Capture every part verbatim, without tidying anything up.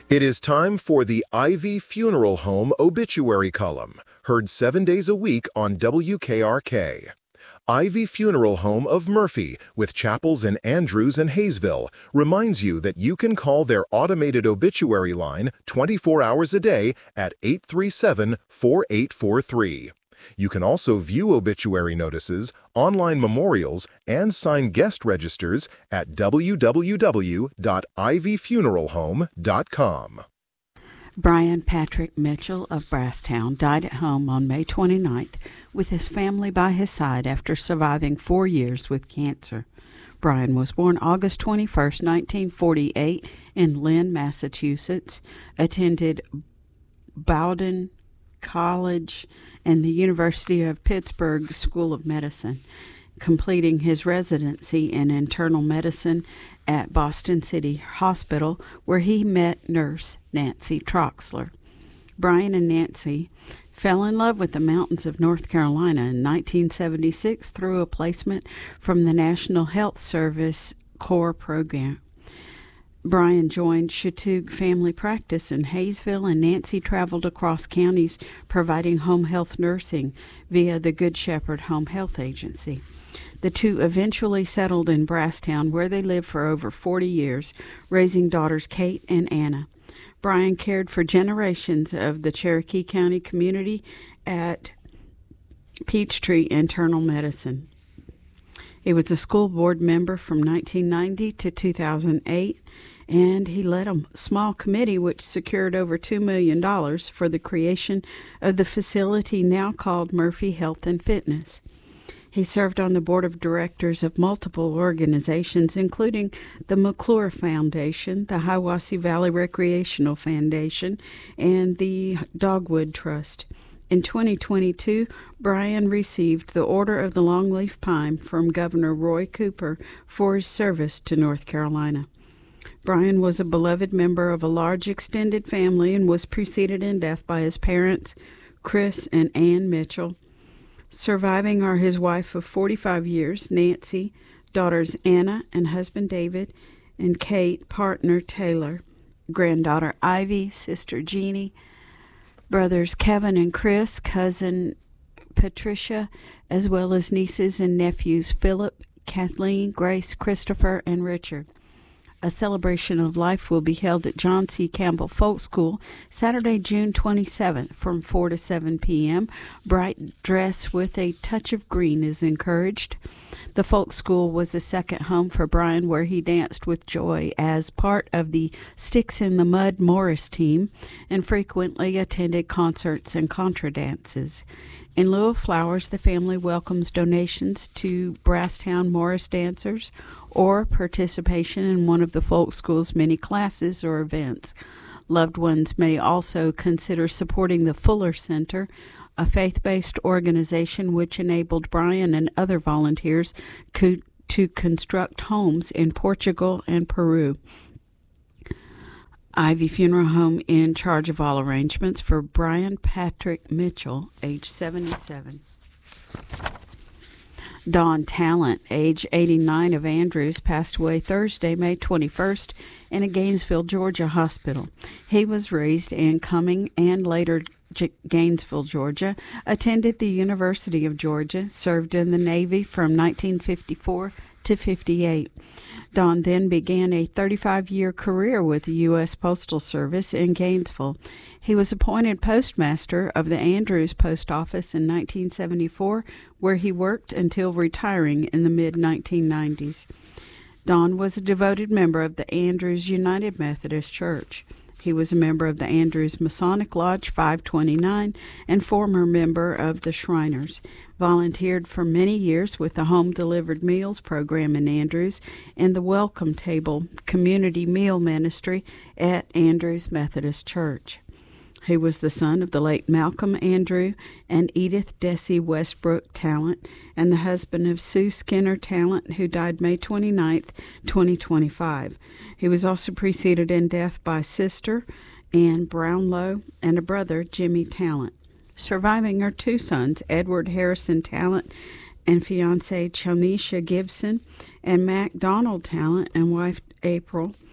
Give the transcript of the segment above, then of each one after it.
It is time for the Ivy Funeral Home obituary column, heard seven days a week on W K R K. Ivy Funeral Home of Murphy, with chapels in Andrews and Hayesville, reminds you that you can call their automated obituary line twenty-four hours a day at eight three seven, four eight four three. You can also view obituary notices, online memorials, and sign guest registers at w w w dot ivy funeral home dot com. Brian Patrick Mitchell of Brasstown died at home on May twenty-ninth with his family by his side after surviving four years with cancer. Brian was born August twenty-first, nineteen forty-eight in Lynn, Massachusetts, attended Bowdoin College and the University of Pittsburgh School of Medicine, completing his residency in internal medicine at Boston City Hospital, where he met nurse Nancy Troxler. Brian and Nancy fell in love with the mountains of North Carolina in nineteen seventy-six through a placement from the National Health Service Corps program. Brian joined Chatoog Family Practice in Hayesville, and Nancy traveled across counties providing home health nursing via the Good Shepherd Home Health Agency. The two eventually settled in Brasstown, where they lived for over forty years, raising daughters Kate and Anna. Brian cared for generations of the Cherokee County community at Peachtree Internal Medicine. He was a school board member from nineteen ninety to two thousand eight, and he led a small committee which secured over two million dollars for the creation of the facility now called Murphy Health and Fitness. He served on the board of directors of multiple organizations, including the McClure Foundation, the Hiwassee Valley Recreational Foundation, and the Dogwood Trust. In twenty twenty-two, Brian received the Order of the Longleaf Pine from Governor Roy Cooper for his service to North Carolina. Brian was a beloved member of a large extended family and was preceded in death by his parents, Chris and Ann Mitchell. Surviving are his wife of forty-five years, Nancy, daughters Anna and husband David, and Kate, partner Taylor, granddaughter Ivy, sister Jeannie, brothers Kevin and Chris, cousin Patricia, as well as nieces and nephews Philip, Kathleen, Grace, Christopher, and Richard. A celebration of life will be held at John C. Campbell Folk School Saturday, June twenty-seventh from four to seven p.m. Bright dress with a touch of green is encouraged. The folk school was a second home for Brian, where he danced with joy as part of the Sticks in the Mud Morris team and frequently attended concerts and contra dances. In lieu of flowers, the family welcomes donations to Brasstown Morris dancers or participation in one of the folk school's many classes or events. Loved ones may also consider supporting the Fuller Center, a faith-based organization which enabled Brian and other volunteers co- to construct homes in Portugal and Peru. Ivy Funeral Home in charge of all arrangements for Brian Patrick Mitchell, age seventy-seven. Don Talent, age eighty-nine, of Andrews, passed away Thursday, May twenty-first, in a Gainesville, Georgia hospital. He was raised in Cumming and later G- Gainesville, Georgia, attended the University of Georgia, served in the Navy from nineteen fifty-four to fifty-eight. Don then began a thirty-five-year career with the U S Postal Service in Gainesville. He was appointed postmaster of the Andrews Post Office in nineteen seventy-four, where he worked until retiring in the mid nineteen nineties. Don was a devoted member of the Andrews United Methodist Church. He was a member of the Andrews Masonic Lodge five twenty-nine and former member of the Shriners. Volunteered for many years with the Home Delivered Meals program in Andrews and the Welcome Table Community Meal Ministry at Andrews Methodist Church. He was the son of the late Malcolm Andrew and Edith Desi Westbrook Talent and the husband of Sue Skinner Talent, who died May twenty-ninth, twenty twenty-five. He was also preceded in death by sister Ann Brownlow and a brother, Jimmy Talent. Surviving are two sons, Edward Harrison Talent and fiancée Chonisha Gibson, and Mac Donald Talent and wife April.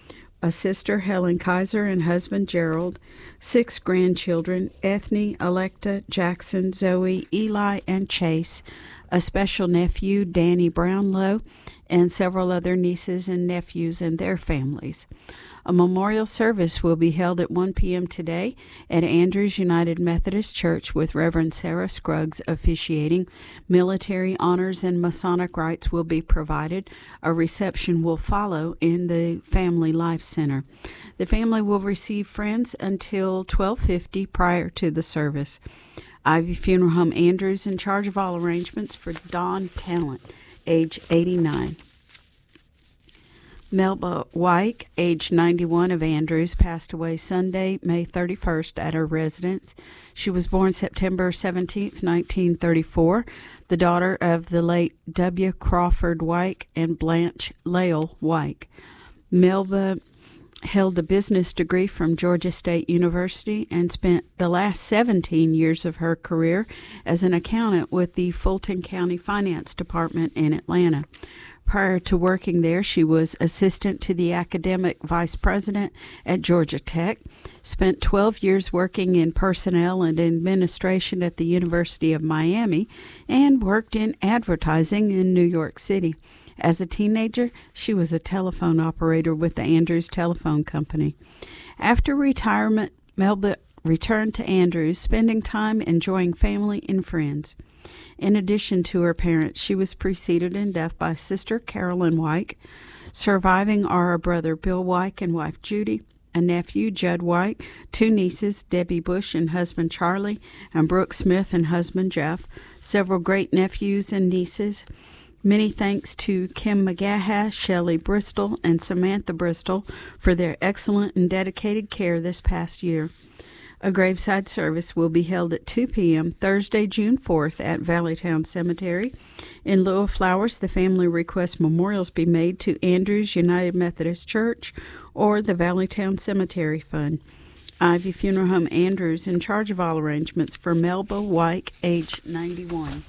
a sister, Helen Kaiser, and husband, Gerald, six grandchildren, Ethne, Electa, Jackson, Zoe, Eli, and Chase, a special nephew, Danny Brownlow, and several other nieces and nephews and their families. A memorial service will be held at one p.m. today at Andrews United Methodist Church with Reverend Sarah Scruggs officiating. Military honors and Masonic rites will be provided. A reception will follow in the Family Life Center. The family will receive friends until twelve fifty prior to the service. Ivy Funeral Home Andrews in charge of all arrangements for Don Talent, age eighty-nine. Melba Wyke, age ninety-one, of Andrews, passed away Sunday, May thirty-first, at her residence. She was born September seventeenth, nineteen thirty-four, the daughter of the late W. Crawford Wyke and Blanche Lael Wyke. Melba held a business degree from Georgia State University and spent the last seventeen years of her career as an accountant with the Fulton County Finance Department in Atlanta. Prior to working there, she was assistant to the academic vice president at Georgia Tech, spent twelve years working in personnel and administration at the University of Miami, and worked in advertising in New York City. As a teenager, she was a telephone operator with the Andrews Telephone Company. After retirement, Melba returned to Andrews, spending time enjoying family and friends. In addition to her parents, she was preceded in death by sister Carolyn Wyke. Surviving are a brother, Bill Wyke, and wife Judy, a nephew, Judd Wyke, two nieces, Debbie Bush and husband Charlie, and Brooke Smith and husband Jeff, several great-nephews and nieces. Many thanks to Kim McGaha, Shelley Bristol, and Samantha Bristol for their excellent and dedicated care this past year. A graveside service will be held at two p.m. Thursday, June fourth at Valleytown Cemetery. In lieu of flowers, the family requests memorials be made to Andrews United Methodist Church or the Valleytown Cemetery Fund. Ivy Funeral Home Andrews in charge of all arrangements for Melba Wyke, age ninety-one.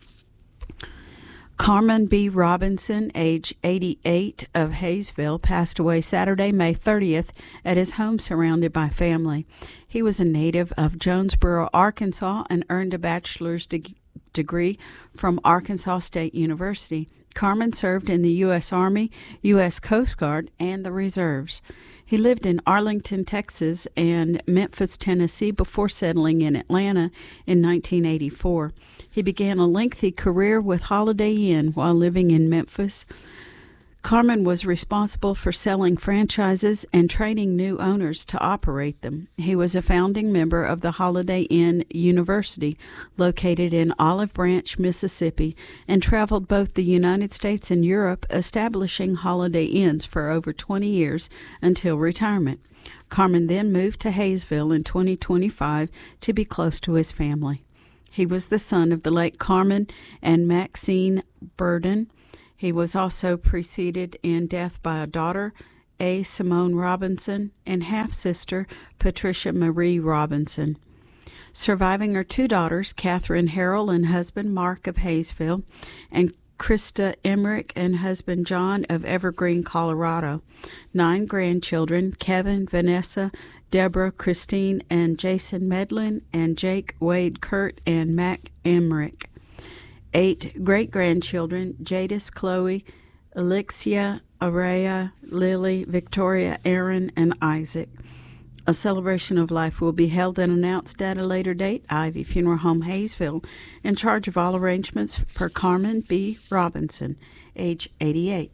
Carmen B. Robinson, age eighty-eight, of Hayesville, passed away Saturday, May thirtieth, at his home surrounded by family. He was a native of Jonesboro, Arkansas, and earned a bachelor's de- degree from Arkansas State University. Carmen served in the U S Army, U S Coast Guard, and the Reserves. He lived in Arlington, Texas, and Memphis, Tennessee before settling in Atlanta in nineteen eighty-four. He began a lengthy career with Holiday Inn while living in Memphis. Carmen was responsible for selling franchises and training new owners to operate them. He was a founding member of the Holiday Inn University, located in Olive Branch, Mississippi, and traveled both the United States and Europe, establishing Holiday Inns for over twenty years until retirement. Carmen then moved to Hayesville in twenty twenty-five to be close to his family. He was the son of the late Carmen and Maxine Burden. He was also preceded in death by a daughter, A. Simone Robinson, and half-sister, Patricia Marie Robinson. Surviving are two daughters, Catherine Harrell and husband Mark of Hayesville, and Krista Emmerich and husband John of Evergreen, Colorado. Nine grandchildren, Kevin, Vanessa, Deborah, Christine, and Jason Medlin, and Jake, Wade, Kurt, and Mac Emmerich. Eight great-grandchildren, Jadis, Chloe, Alexia, Araya, Lily, Victoria, Aaron, and Isaac. A celebration of life will be held and announced at a later date. Ivy Funeral Home, Hayesville, in charge of all arrangements for Carmen B. Robinson, age eighty-eight.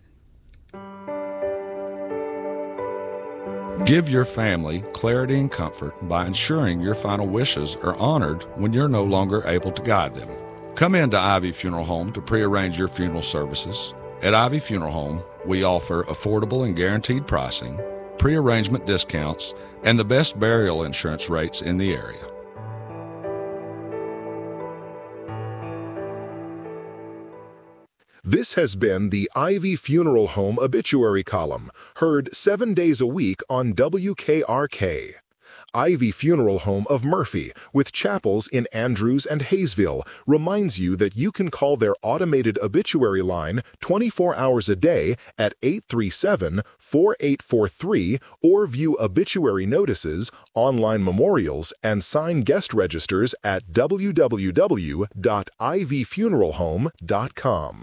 Give your family clarity and comfort by ensuring your final wishes are honored when you're no longer able to guide them. Come into Ivy Funeral Home to prearrange your funeral services. At Ivy Funeral Home, we offer affordable and guaranteed pricing, prearrangement discounts, and the best burial insurance rates in the area. This has been the Ivy Funeral Home Obituary Column, heard seven days a week on W K R K. Ivy Funeral Home of Murphy, with chapels in Andrews and Hayesville, reminds you that you can call their automated obituary line twenty-four hours a day at eight three seven, four eight four three or view obituary notices, online memorials, and sign guest registers at w w w dot ivy funeral home dot com.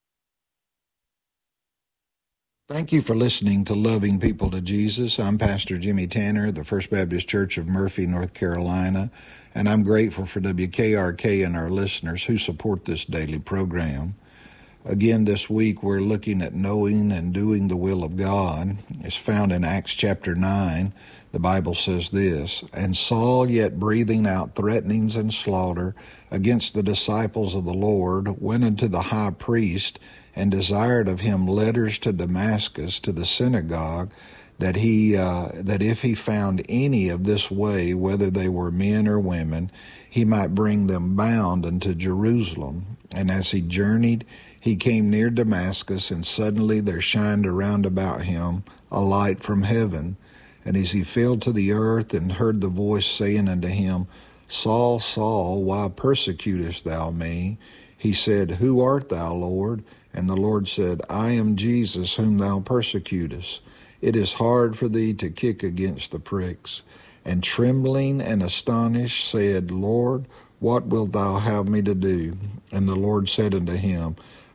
Thank you for listening to Loving People to Jesus. I'm Pastor Jimmy Tanner, the First Baptist Church of Murphy, North Carolina, and I'm grateful for W K R K and our listeners who support this daily program. Again, this week we're looking at knowing and doing the will of God. It's found in Acts chapter nine. The Bible says this, "And Saul, yet breathing out threatenings and slaughter against the disciples of the Lord, went unto the high priest and desired of him letters to Damascus, to the synagogue, that he uh, that if he found any of this way, whether they were men or women, he might bring them bound unto Jerusalem. And as he journeyed, he came near Damascus, and suddenly there shined around about him a light from heaven. And as he fell to the earth and heard the voice saying unto him, Saul, Saul, why persecutest thou me? He said, Who art thou, Lord? And the Lord said, I am Jesus, whom thou persecutest. It is hard for thee to kick against the pricks. And trembling and astonished said, Lord, what wilt thou have me to do? And the Lord said unto him,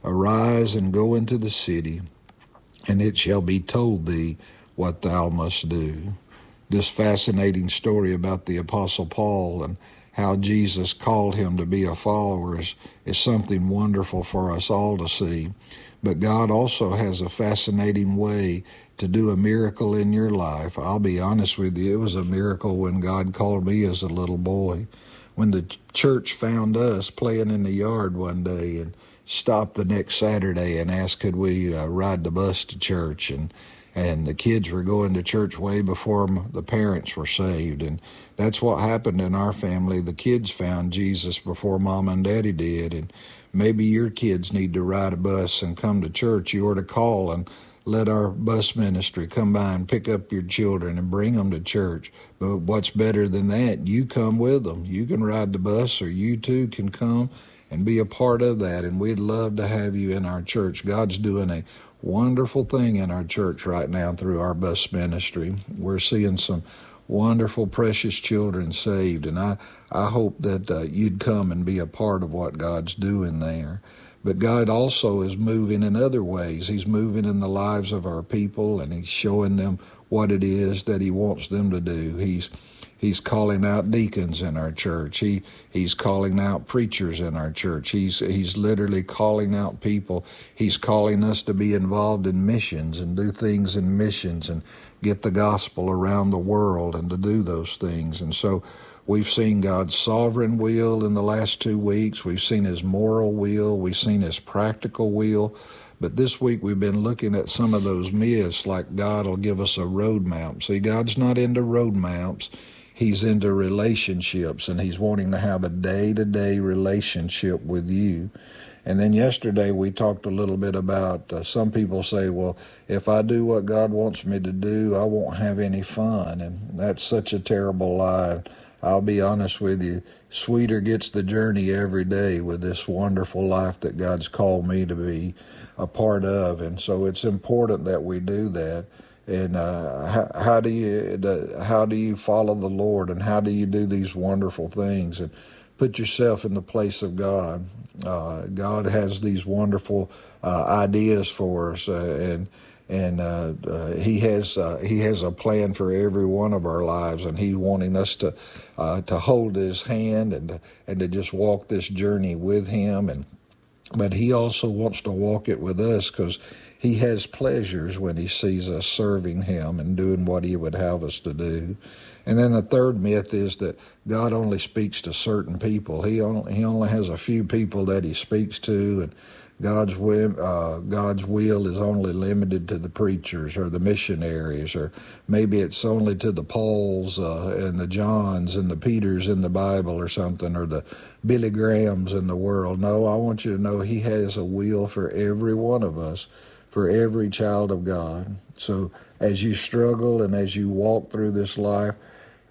Arise and go into the city, and it shall be told thee what thou must do. This fascinating story about the Apostle Paul and how Jesus called him to be a follower is, is something wonderful for us all to see. But God also has a fascinating way to do a miracle in your life. I'll be honest with you, it was a miracle when God called me as a little boy. When the church found us playing in the yard one day and stopped the next Saturday and asked could we uh, ride the bus to church, and and the kids were going to church way before the parents were saved. And that's what happened in our family. The kids found Jesus before Mom and Daddy did. And maybe your kids need to ride a bus and come to church. You ought to call and let our bus ministry come by and pick up your children and bring them to church. But what's better than that? You come with them. You can ride the bus, or you too can come and be a part of that. And we'd love to have you in our church. God's doing a wonderful thing in our church right now through our bus ministry. We're seeing some wonderful, precious children saved, and I, I hope that uh, you'd come and be a part of what God's doing there. But God also is moving in other ways. He's moving in the lives of our people, and He's showing them what it is that He wants them to do. He's He's calling out deacons in our church. He he's calling out preachers in our church. He's he's literally calling out people. He's calling us to be involved in missions and do things in missions and get the gospel around the world and to do those things. And so we've seen God's sovereign will in the last two weeks. We've seen His moral will. We've seen His practical will. But this week we've been looking at some of those myths, like God will give us a roadmap. See, God's not into roadmaps. He's into relationships, and He's wanting to have a day-to-day relationship with you. And then yesterday we talked a little bit about, uh, some people say, well, if I do what God wants me to do, I won't have any fun. And that's such a terrible lie. I'll be honest with you, sweeter gets the journey every day with this wonderful life that God's called me to be a part of. And so it's important that we do that. And uh, how, how do you the, how do you follow the Lord, and how do you do these wonderful things? And put yourself in the place of God. Uh, God has these wonderful uh, ideas for us, uh, and and uh, uh, He has uh, He has a plan for every one of our lives, and He's wanting us to uh, to hold His hand and to, and to just walk this journey with Him. And but He also wants to walk it with us, because He has pleasures when He sees us serving Him and doing what He would have us to do. And then the third myth is that God only speaks to certain people. He only, he only has a few people that He speaks to, and God's will, uh, God's will is only limited to the preachers or the missionaries, or maybe it's only to the Pauls uh, and the Johns and the Peters in the Bible or something, or the Billy Grahams in the world. No, I want you to know He has a will for every one of us, for every child of God. So as you struggle and as you walk through this life,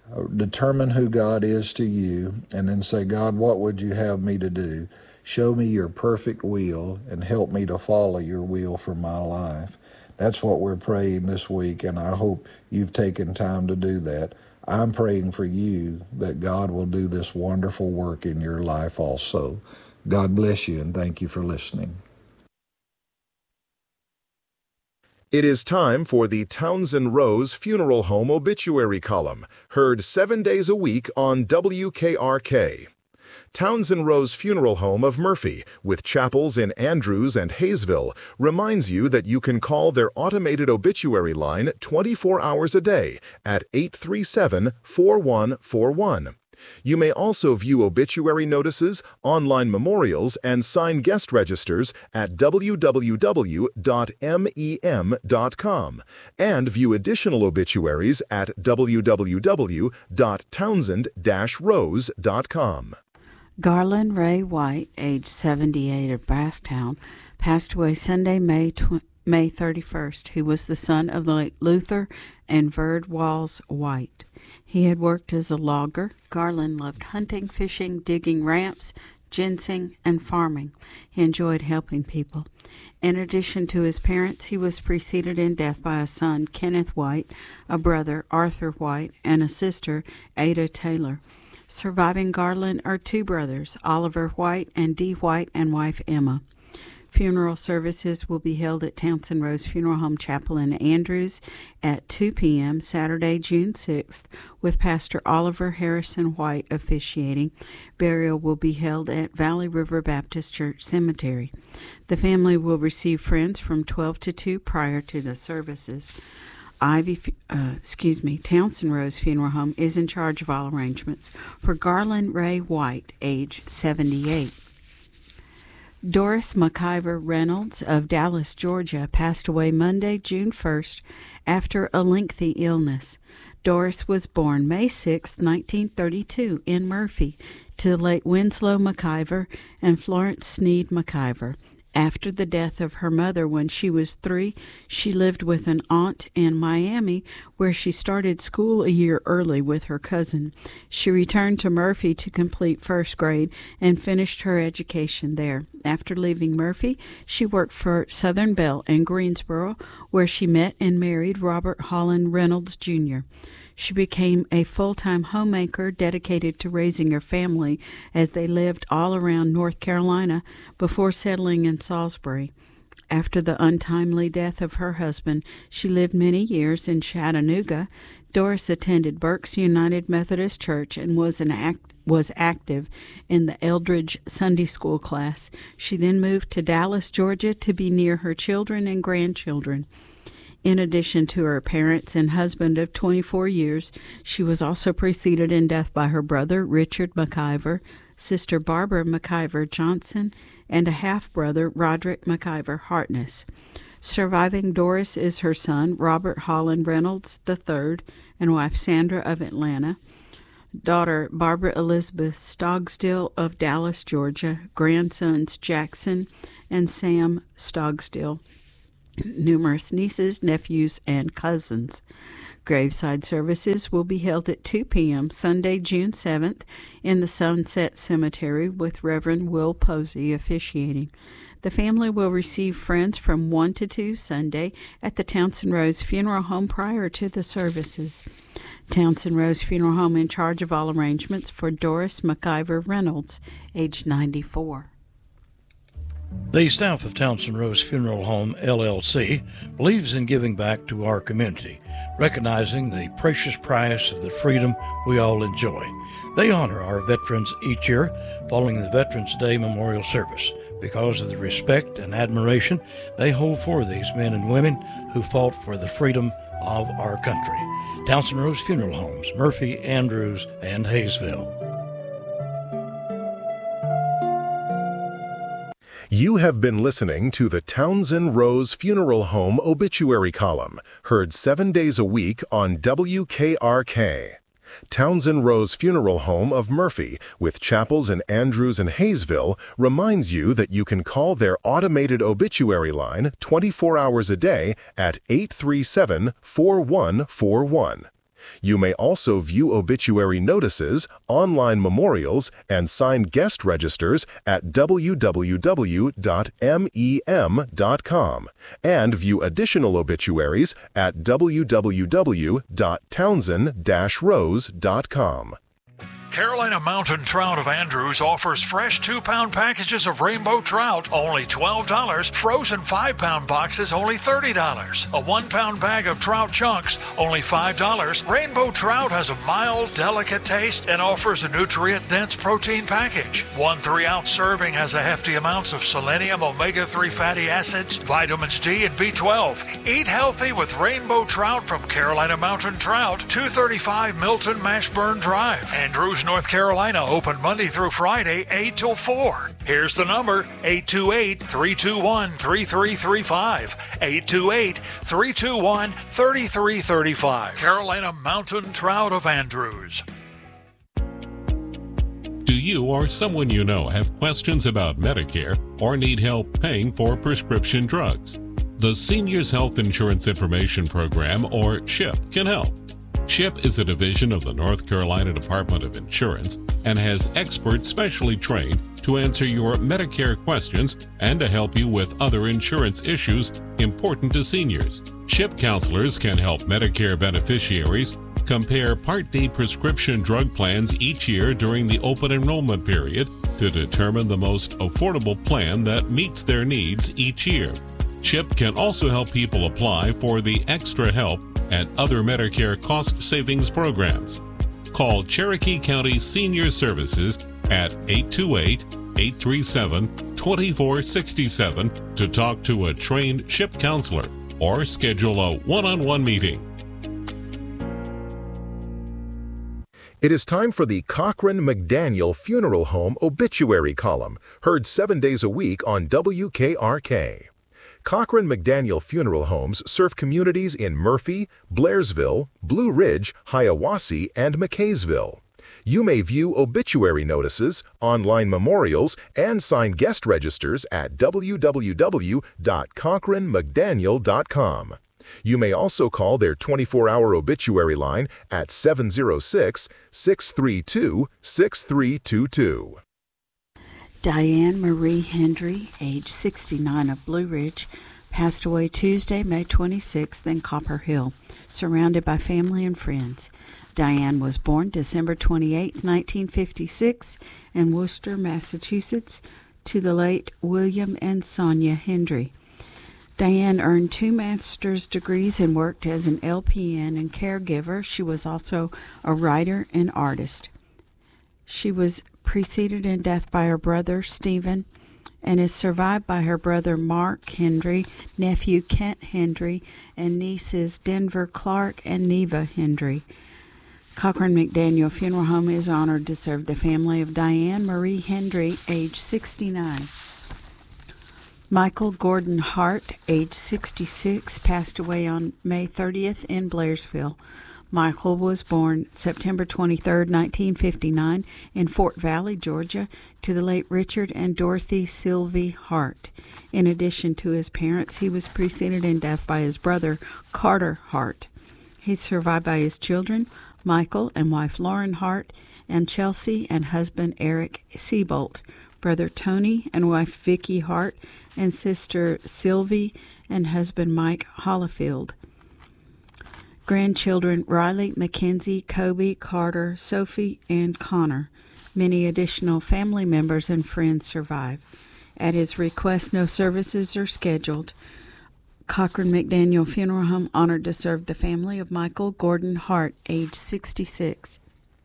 Determine who God is to you, and then say, God, what would you have me to do? Show me your perfect will and help me to follow your will for my life. That's what we're praying this week, and I hope you've taken time to do that. I'm praying for you that God will do this wonderful work in your life also. God bless you, and thank you for listening. It is time for the Townsend Rose Funeral Home Obituary Column, heard seven days a week on W K R K. Townsend Rose Funeral Home of Murphy, with chapels in Andrews and Hayesville, reminds you that you can call their automated obituary line twenty-four hours a day at eight three seven, four one four one. You may also view obituary notices, online memorials, and sign guest registers at w w w dot mem dot com and view additional obituaries at w w w dot townsend dash rose dot com. Garland Ray White, age seventy-eight, of Brasstown, passed away Sunday, May May thirty-first. He was the son of the late Luther and Verd Walls White. He had worked as a logger. Garland loved hunting, fishing, digging ramps, ginseng, and farming. He enjoyed helping people. In addition to his parents, he was preceded in death by a son, Kenneth White, a brother, Arthur White, and a sister, Ada Taylor. Surviving Garland are two brothers, Oliver White and Dee White, and wife Emma. Funeral services will be held at Townsend Rose Funeral Home Chapel in Andrews at two p.m. Saturday, June sixth, with Pastor Oliver Harrison White officiating. Burial will be held at Valley River Baptist Church Cemetery. The family will receive friends from twelve to two prior to the services. Ivy, uh, excuse me, Townsend Rose Funeral Home is in charge of all arrangements for Garland Ray White, age seventy-eight. Doris McIver Reynolds of Dallas, Georgia, passed away Monday, June first, after a lengthy illness. Doris was born May sixth, nineteen thirty-two, in Murphy, to the late Winslow McIver and Florence Sneed McIver. After the death of her mother when she was three, she lived with an aunt in Miami, where she started school a year early with her cousin. She returned to Murphy to complete first grade and finished her education there. After leaving Murphy, she worked for Southern Bell in Greensboro, where she met and married Robert Holland Reynolds, Junior She became a full-time homemaker dedicated to raising her family as they lived all around North Carolina before settling in Salisbury. After the untimely death of her husband, she lived many years in Chattanooga. Doris attended Berks United Methodist Church and was an act, was active in the Eldridge Sunday School class. She then moved to Dallas, Georgia, to be near her children and grandchildren. In addition to her parents and husband of twenty-four years, she was also preceded in death by her brother, Richard McIver, sister Barbara McIver Johnson, and a half-brother, Roderick McIver Hartness. Surviving Doris is her son, Robert Holland Reynolds the third, and wife Sandra of Atlanta, daughter Barbara Elizabeth Stogsdill of Dallas, Georgia, grandsons Jackson and Sam Stogsdill, numerous nieces, nephews, and cousins. Graveside services will be held at two p.m. Sunday, June seventh, in the Sunset Cemetery with Reverend Will Posey officiating. The family will receive friends from one to two Sunday at the Townsend Rose Funeral Home prior to the services. Townsend Rose Funeral Home in charge of all arrangements for Doris McIver Reynolds, age ninety-four. The staff of Townsend Rose Funeral Home, L L C, believes in giving back to our community, recognizing the precious price of the freedom we all enjoy. They honor our veterans each year following the Veterans Day Memorial Service because of the respect and admiration they hold for these men and women who fought for the freedom of our country. Townsend Rose Funeral Homes, Murphy, Andrews, and Hayesville. You have been listening to the Townsend Rose Funeral Home Obituary Column, heard seven days a week on W K R K. Townsend Rose Funeral Home of Murphy, with chapels in Andrews and Hayesville, reminds you that you can call their automated obituary line twenty-four hours a day at eight three seven, four one four one. You may also view obituary notices, online memorials, and signed guest registers at w w w dot mem dot com and view additional obituaries at w w w dot townsend dash rose dot com. Carolina Mountain Trout of Andrews offers fresh two-pound packages of rainbow trout, only twelve dollars. Frozen five-pound boxes, only thirty dollars. A one-pound bag of trout chunks, only five dollars. Rainbow trout has a mild, delicate taste and offers a nutrient-dense protein package. One three-ounce serving has a hefty amounts of selenium, omega three fatty acids, vitamins D, and B twelve. Eat healthy with rainbow trout from Carolina Mountain Trout, two thirty-five Milton Mashburn Drive, Andrews, North Carolina, open Monday through Friday, eight till four. Here's the number, eight two eight, three two one, three three three five, eight two eight, three two one, three three three five. Carolina Mountain Trout of Andrews. Do you or someone you know have questions about Medicare or need help paying for prescription drugs? The Seniors Health Insurance Information Program, or SHIP, can help. SHIP is a division of the North Carolina Department of Insurance and has experts specially trained to answer your Medicare questions and to help you with other insurance issues important to seniors. SHIP counselors can help Medicare beneficiaries compare Part D prescription drug plans each year during the open enrollment period to determine the most affordable plan that meets their needs each year. SHIP can also help people apply for the extra help and other Medicare cost savings programs. Call Cherokee County Senior Services at eight two eight, eight three seven, two four six seven to talk to a trained SHIP counselor or schedule a one-on-one meeting. It is time for the Cochran McDaniel Funeral Home Obituary Column, heard seven days a week on W K R K. Cochran McDaniel Funeral Homes serve communities in Murphy, Blairsville, Blue Ridge, Hiawassee, and McKaysville. You may view obituary notices, online memorials, and sign guest registers at w w w dot cochran mcdaniel dot com. You may also call their twenty-four hour obituary line at seven zero six, six three two, six three two two. Diane Marie Hendry, age sixty-nine, of Blue Ridge, passed away Tuesday, May twenty-sixth in Copper Hill, surrounded by family and friends. Diane was born December twenty-eighth, nineteen fifty-six, in Worcester, Massachusetts, to the late William and Sonia Hendry. Diane earned two master's degrees and worked as an L P N and caregiver. She was also a writer and artist. She was preceded in death by her brother Stephen and is survived by her brother Mark Hendry, nephew Kent Hendry, and nieces Denver Clark and Neva Hendry. Cochran McDaniel Funeral Home is honored to serve the family of Diane Marie Hendry, age sixty-nine. Michael Gordon Hart, age sixty-six, passed away on May thirtieth in Blairsville. Michael was born September twenty-third, nineteen fifty-nine, in Fort Valley, Georgia, to the late Richard and Dorothy Sylvie Hart. In addition to his parents, he was preceded in death by his brother, Carter Hart. He's survived by his children, Michael and wife Lauren Hart, and Chelsea and husband Eric Seabolt, brother Tony and wife Vicky Hart, and sister Sylvie and husband Mike Hollifield. Grandchildren Riley, Mackenzie, Kobe, Carter, Sophie, and Connor. Many additional family members and friends survive. At his request, no services are scheduled. Cochran McDaniel Funeral Home honored to serve the family of Michael Gordon Hart, age sixty-six.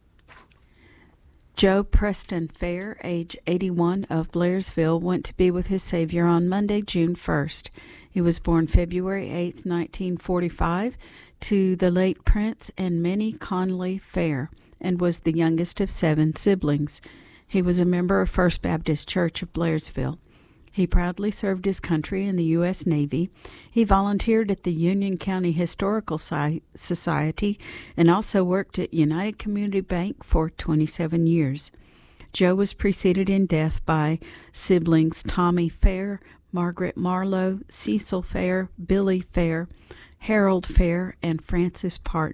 Joe Preston Fair, age eighty-one, of Blairsville, went to be with his Savior on Monday, June first. He was born February eighth, nineteen forty-five, to the late Prince and Minnie Conley Fair, and was the youngest of seven siblings. He was a member of First Baptist Church of Blairsville. He proudly served his country in the U S Navy. He volunteered at the Union County Historical Society and also worked at United Community Bank for twenty-seven years. Joe was preceded in death by siblings Tommy Fair, Margaret Marlowe, Cecil Fair, Billy Fair, Harold Fair, and Francis Parton.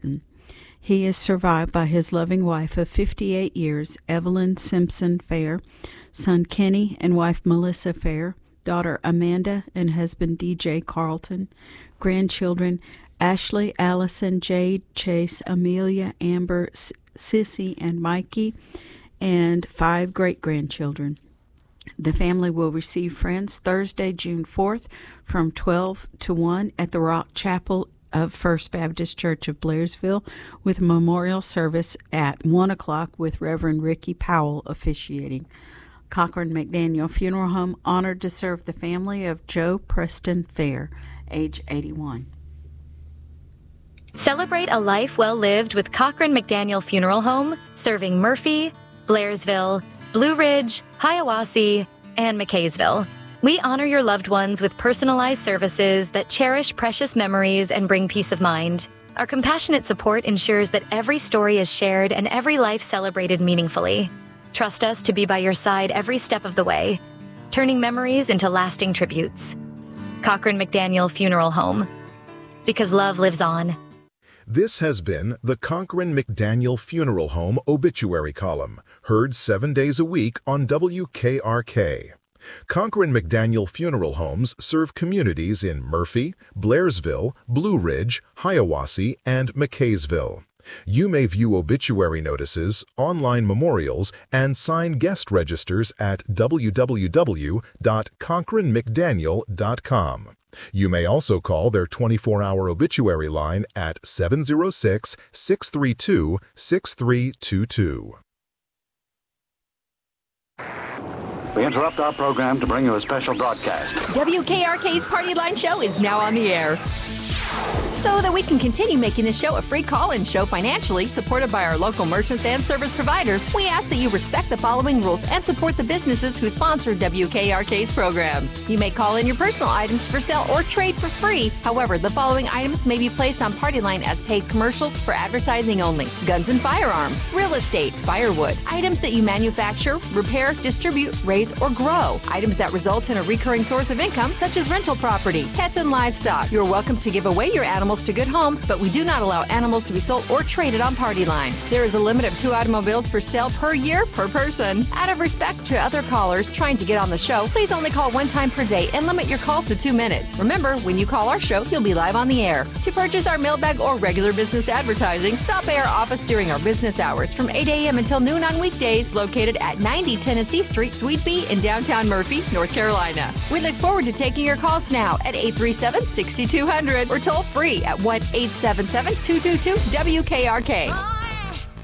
He is survived by his loving wife of fifty-eight years, Evelyn Simpson Fair, son Kenny and wife Melissa Fair, daughter Amanda and husband D J Carlton, grandchildren Ashley, Allison, Jade, Chase, Amelia, Amber, S- Sissy, and Mikey, and five great-grandchildren. The family will receive friends Thursday, June fourth from twelve to one at the Rock Chapel of First Baptist Church of Blairsville, with a memorial service at one o'clock with Reverend Ricky Powell officiating. Cochran McDaniel Funeral Home honored to serve the family of Joe Preston Fair, age eighty-one. Celebrate a life well lived with Cochran McDaniel Funeral Home, serving Murphy, Blairsville, Blue Ridge, Hiawassee, and McKaysville. We honor your loved ones with personalized services that cherish precious memories and bring peace of mind. Our compassionate support ensures that every story is shared and every life celebrated meaningfully. Trust us to be by your side every step of the way, turning memories into lasting tributes. Cochran McDaniel Funeral Home. Because love lives on. This has been the Cochran McDaniel Funeral Home Obituary Column, heard seven days a week on W K R K. Cochran McDaniel Funeral Homes serve communities in Murphy, Blairsville, Blue Ridge, Hiawassee, and McKaysville. You may view obituary notices, online memorials, and sign guest registers at w w w dot cochran mcdaniel dot com. You may also call their twenty-four hour obituary line at seven oh six, six three two, six three two two. We interrupt our program to bring you a special broadcast. W K R K's Party Line Show is now on the air. So that we can continue making this show a free call-in show financially, supported by our local merchants and service providers, we ask that you respect the following rules and support the businesses who sponsor W K R K's programs. You may call in your personal items for sale or trade for free. However, the following items may be placed on Party Line as paid commercials for advertising only: guns and firearms, real estate, firewood, items that you manufacture, repair, distribute, raise, or grow, items that result in a recurring source of income, such as rental property, pets, and livestock. You're welcome to give away your animals to good homes, but we do not allow animals to be sold or traded on Party Line. There is a limit of two automobiles for sale per year per person. Out of respect to other callers trying to get on the show, please only call one time per day and limit your call to two minutes. Remember, when you call our show, you'll be live on the air. To purchase our mailbag or regular business advertising, stop by our office during our business hours from eight a.m. until noon on weekdays, located at ninety Tennessee Street, Suite B in downtown Murphy, North Carolina. We look forward to taking your calls now at eight three seven, six two zero zero or toll free at one eight seven seven, two two two, W K R K.